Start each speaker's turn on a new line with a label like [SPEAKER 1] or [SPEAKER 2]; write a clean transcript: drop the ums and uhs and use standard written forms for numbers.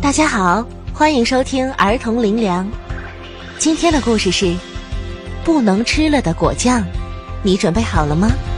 [SPEAKER 1] 大家好，欢迎收听儿童灵粮。今天的故事是不能吃了的果酱，你准备好了吗？